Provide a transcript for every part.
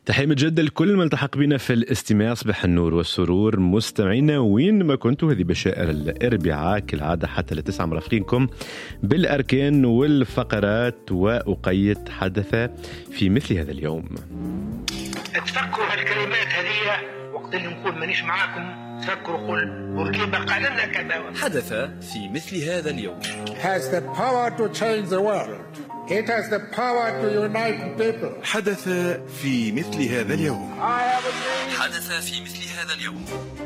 تحية متجددة لكل من التحق بنا في الاستماع. صباح النور والسرور مستمعينا وين ما كنتوا. هذه بشائر الأربعاء كالعادة حتى لتسعة مرافقينكم بالأركان والفقرات. وأقيد حدث في مثل هذا اليوم. تفكروا هالكلمات هذه وقت اللي نقول مانيش معاكم. تفكروا قول بورقيبة قال لنا كذا. حدث في مثل هذا اليوم. has the power to change the world. It has the power to unite people. حدث في مثل هذا اليوم. حدث في مثل هذا اليوم.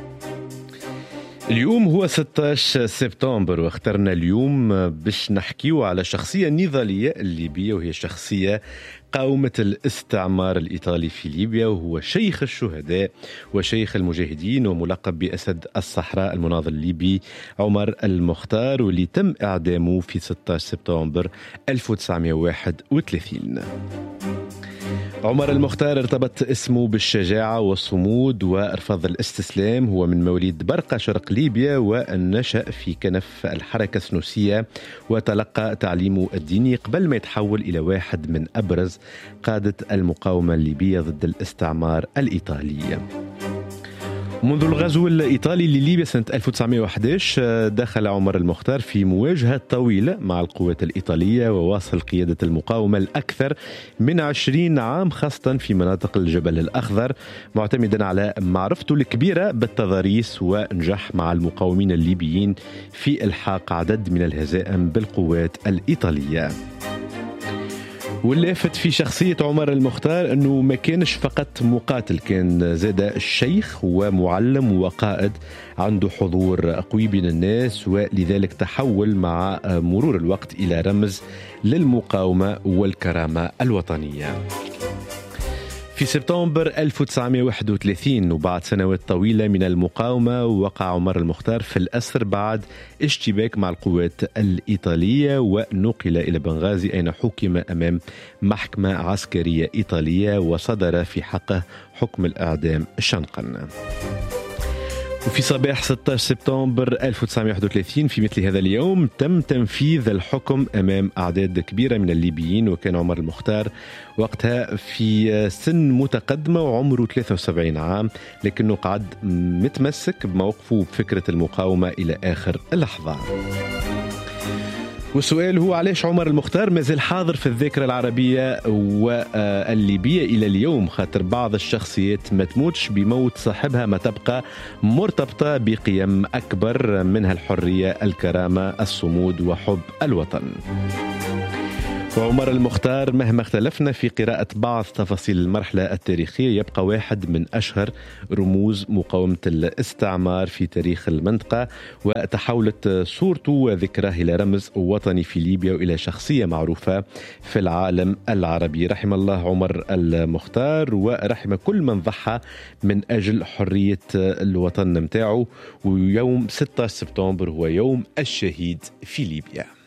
اليوم هو 16 سبتمبر واخترنا اليوم باش نحكيو على شخصية نضالية الليبية، وهي شخصية قاومت الاستعمار الإيطالي في ليبيا، وهو شيخ الشهداء وشيخ المجاهدين وملقب بأسد الصحراء المناضل الليبي عمر المختار، واللي تم إعدامه في 16 سبتمبر 1931. عمر المختار ارتبط اسمه بالشجاعة والصمود ورفض الاستسلام. هو من مواليد برقة شرق ليبيا ونشأ في كنف الحركة السنوسية، وتلقى تعليمه الديني قبل ما يتحول إلى واحد من أبرز قادة المقاومة الليبية ضد الاستعمار الإيطالي. منذ الغزو الإيطالي لليبيا سنة 1911 دخل عمر المختار في مواجهة طويلة مع القوات الإيطالية، وواصل قيادة المقاومة الأكثر من 20 عام خاصة في مناطق الجبل الأخضر، معتمدا على معرفته الكبيرة بالتضاريس، ونجح مع المقاومين الليبيين في إلحاق عدد من الهزائم بالقوات الإيطالية. واللافت في شخصية عمر المختار أنه ما كانش فقط مقاتل، كان زاد الشيخ ومعلم وقائد عنده حضور قوي بين الناس، ولذلك تحول مع مرور الوقت إلى رمز للمقاومة والكرامة الوطنية. في سبتمبر 1931 وبعد سنوات طويلة من المقاومة وقع عمر المختار في الأسر بعد اشتباك مع القوات الإيطالية، ونقل إلى بنغازي أين حكم أمام محكمة عسكرية إيطالية، وصدر في حقه حكم الإعدام شنقا. وفي صباح 16 سبتمبر 1931 في مثل هذا اليوم تم تنفيذ الحكم أمام أعداد كبيرة من الليبيين، وكان عمر المختار وقتها في سن متقدمة وعمره 73 عام، لكنه قعد متمسك بموقفه بفكرة المقاومة إلى آخر اللحظة. والسؤال هو علاش عمر المختار مازال حاضر في الذاكرة العربية والليبية إلى اليوم؟ خاطر بعض الشخصيات ما تموتش بموت صاحبها، ما تبقى مرتبطة بقيم أكبر منها الحرية، الكرامة، الصمود وحب الوطن. وعمر المختار مهما اختلفنا في قراءة بعض تفاصيل المرحلة التاريخية يبقى واحد من أشهر رموز مقاومة الاستعمار في تاريخ المنطقة، وتحولت صورته وذكراه إلى رمز وطني في ليبيا وإلى شخصية معروفة في العالم العربي. رحم الله عمر المختار ورحم كل من ضحى من أجل حرية الوطن متاعه. ويوم 16 سبتمبر هو يوم الشهيد في ليبيا.